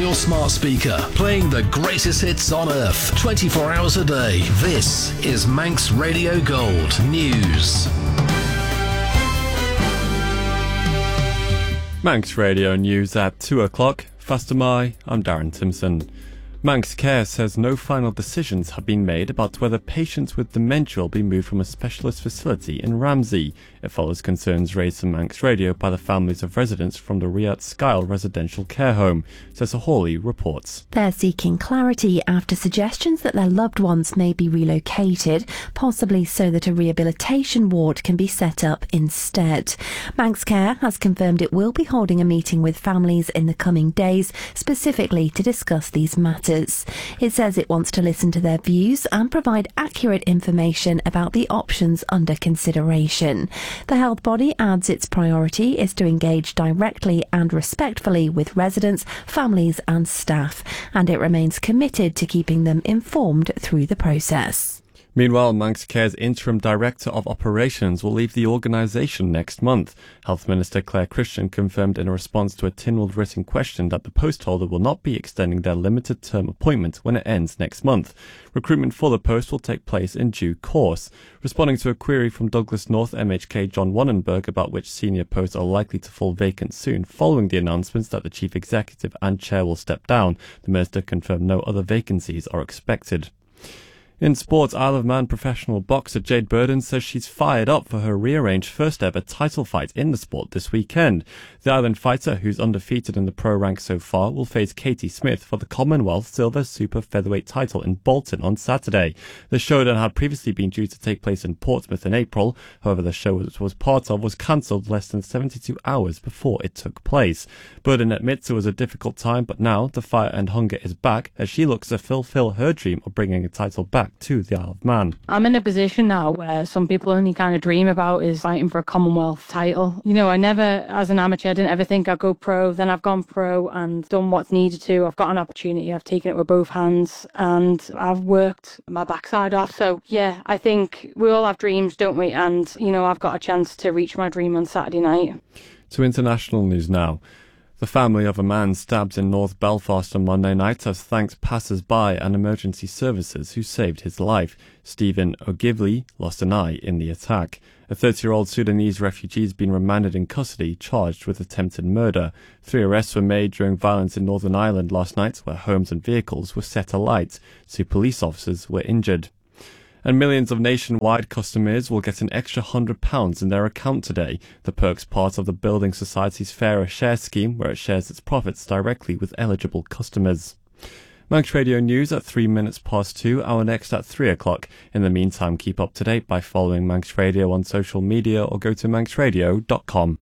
your smart speaker, playing the greatest hits on earth, 24 hours a day. This is Manx Radio Gold News. Manx Radio News at 2 o'clock. Faster Mai, I'm Darren Timson. Manx Care says no final decisions have been made about whether patients with dementia will be moved from a specialist facility in Ramsey. It follows concerns raised to Manx Radio by the families of residents from the Riat Skyle residential care home. Tessa Hawley reports. They're seeking clarity after suggestions that their loved ones may be relocated, possibly so that a rehabilitation ward can be set up instead. Manx Care has confirmed it will be holding a meeting with families in the coming days, specifically to discuss these matters. It says it wants to listen to their views and provide accurate information about the options under consideration. The health body adds its priority is to engage directly and respectfully with residents, families and staff, and it remains committed to keeping them informed through the process. Meanwhile, Manx Care's Interim Director of Operations will leave the organisation next month. Health Minister Claire Christian confirmed in a response to a Tynwald written question that the post holder will not be extending their limited term appointment when it ends next month. Recruitment for the post will take place in due course. Responding to a query from Douglas North MHK John Wannenberg about which senior posts are likely to fall vacant soon following the announcements that the Chief Executive and Chair will step down, the Minister confirmed no other vacancies are expected. In sports, Isle of Man professional boxer Jade Burden says she's fired up for her rearranged first ever title fight in the sport this weekend. The Island fighter, who's undefeated in the pro ranks so far, will face Katie Smith for the Commonwealth Silver Super Featherweight title in Bolton on Saturday. The showdown had previously been due to take place in Portsmouth in April. However, the show it was part of was cancelled less than 72 hours before it took place. Burden admits it was a difficult time, but now the fire and hunger is back as she looks to fulfill her dream of bringing a title back to the Isle of Man. I'm in a position now where some people only kind of dream about is fighting for a Commonwealth title. You know, I never, as an amateur, didn't ever think I'd go pro. Then I've gone pro and done what's needed to. I've got an opportunity. I've taken it with both hands and I've worked my backside off. So, yeah, I think we all have dreams, don't we? And, you know, I've got a chance to reach my dream on Saturday night. To international news now. The family of a man stabbed in North Belfast on Monday night has thanked passers-by and emergency services who saved his life. Stephen Ogilvy lost an eye in the attack. A 30-year-old Sudanese refugee has been remanded in custody, charged with attempted murder. 3 arrests were made during violence in Northern Ireland last night, where homes and vehicles were set alight. 2 police officers were injured. And millions of nationwide customers will get an extra £100 in their account today. The perk's part of the Building Society's Fairer Share scheme, where it shares its profits directly with eligible customers. Manx Radio News at 2:03. Our next at 3 o'clock. In the meantime, keep up to date by following Manx Radio on social media or go to manxradio.com.